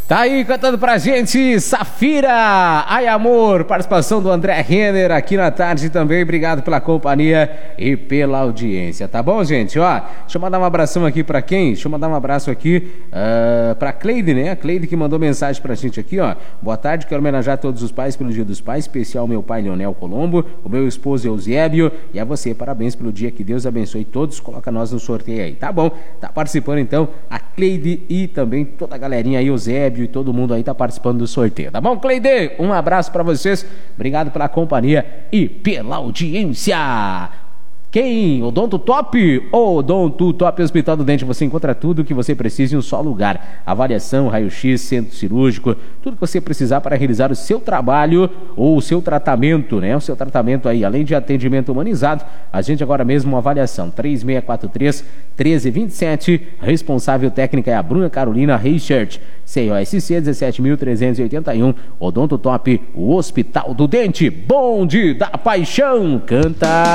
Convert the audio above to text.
Tá aí cantando pra gente, Safira, ai amor, participação do André Renner aqui na tarde também, obrigado pela companhia e pela audiência, tá bom, gente? Ó, deixa eu mandar um abração aqui pra quem? Deixa eu mandar um abraço aqui pra Cleide, né? A Cleide que mandou mensagem pra gente aqui, ó. Boa tarde, quero homenagear todos os pais pelo Dia dos Pais, especial meu pai Leonel Colombo, o meu esposo Eusébio e a você, parabéns pelo dia, que Deus abençoe todos, coloca nós no sorteio aí, tá bom? Tá participando então a Cleide e também toda a galerinha aí, Eusébio e todo mundo aí tá participando do sorteio, tá bom, Cleide? Um abraço pra vocês, obrigado pela companhia e pela audiência. Quem? Odonto Top? Odonto Top Hospital do Dente. Você encontra tudo o que você precisa em um só lugar. Avaliação, raio-x, centro cirúrgico, tudo que você precisar para realizar o seu trabalho ou o seu tratamento, né? O seu tratamento aí, além de atendimento humanizado, a gente agora mesmo uma avaliação. 3643-1327. Responsável técnica é a Bruna Carolina Reichert. COSC 17.381. Odonto Top, o Hospital do Dente. Bonde da Paixão. Canta...